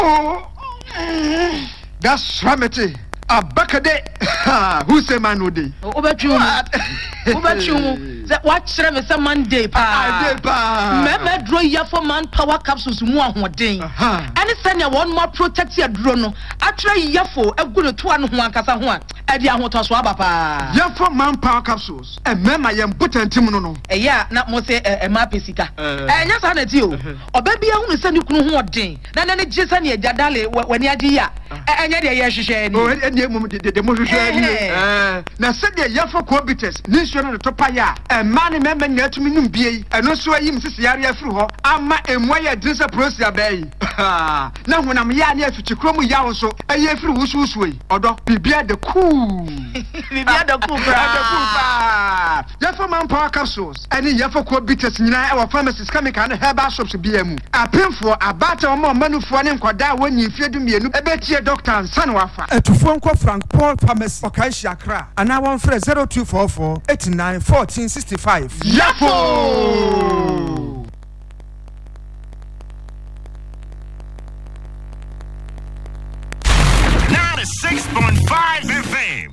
That's Ramete. Abakade. Who say man no day? Watch me some Monday pa. Meme draw ya for manpower capsules mu ahoden. Any send one more protect your drone. Actually ya for e go to anu ho ankasa ho a. E dia ho to so aba pa. Ya for manpower capsules. E mema yem potentim no no. E ya na mo say e ma pesika. Nya sa na ti o. Oba bia hu se ne kunu ho odin. Na ne je sa ne adale wani ade ya. Enya de ye hwehwe ni. O enya mum de mo hwehwe ni. Na se de ya for cobitus. Ni so no to pa ya. Man member nyatumi num bie eno so ayim sisi yare afiri ho ama emwa ya dinsa prosia bai na honam ya na afichi kromu ya wo so ayi afiri wususu yi odo bibia de cool bibia de cool pa ya for man power capsules ani ya for ko bitters nyina e wo pharmacies chemical na herbal shops bia mu apemfo abata omo manufo ne nkoda wonyi fiedu mienu ebetie doctor ansan wafa etufo nko Frank Paul Pharmacy Okaishi Accra ana won frɛ 0244 89 1465 Yafo 96.5 FM